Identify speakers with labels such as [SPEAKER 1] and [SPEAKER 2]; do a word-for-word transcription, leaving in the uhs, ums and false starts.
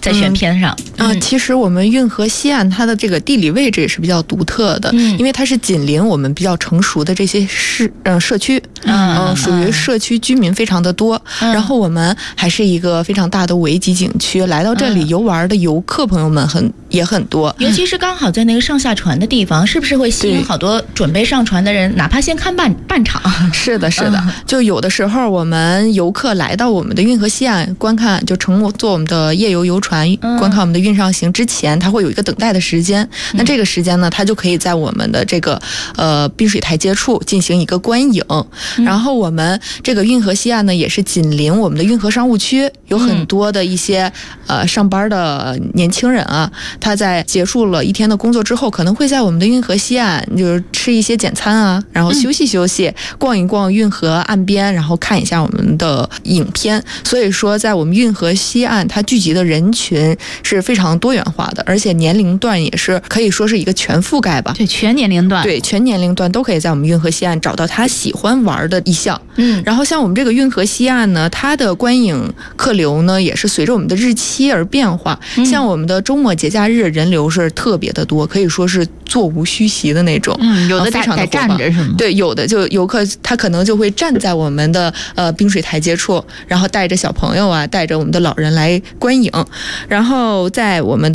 [SPEAKER 1] 在选片上
[SPEAKER 2] 啊、呃，其实我们运河西岸它的这个地理位置也是比较独特的，嗯、因为它是紧邻我们比较成熟的这些市呃社区，嗯、呃，属于社区居民非常的多、嗯，然后我们还是一个非常大的五 A 级景区，来到这里游玩的游客朋友们很也很多，
[SPEAKER 1] 尤其是刚好在那个上下船的地方，是不是会吸引好多准备上船的人，哪怕先看半半场？
[SPEAKER 2] 是的，是的，嗯、就有的时候我们游客来到我们的运河西岸观看，就乘坐我们的夜游游船、嗯、观看我们的运上行之前，它会有一个等待的时间。嗯、那这个时间呢，它就可以在我们的这个呃滨水台阶处进行一个观影。嗯、然后我们这个运河西岸呢，也是紧邻我们的运河商务区，有很多的一些、嗯、呃上班的年轻人啊，他在结束了一天的工作之后，可能会在我们的运河西岸就是吃一些简餐啊，然后休息休息，嗯、逛一逛运河岸边，然后看一下我们的影片。所以说，在我们运河西岸，它聚集的人群是非常多元化的，而且年龄段也是可以说是一个全覆盖吧。
[SPEAKER 3] 对，全年龄段，
[SPEAKER 2] 对，全年龄段都可以在我们运河西岸找到他喜欢玩的意象。嗯，然后像我们这个运河西岸呢，它的观影客流呢也是随着我们的日期而变化。嗯、像我们的周末节假日人流是特别的多，可以说是座无虚席的那种。
[SPEAKER 3] 嗯，有的
[SPEAKER 2] 非常的
[SPEAKER 3] 站着是吗？
[SPEAKER 2] 对，有的就游客他可能就会站在我们的呃滨水台阶处，然后带着小朋友啊，带着我们的老人来观影，然后在我们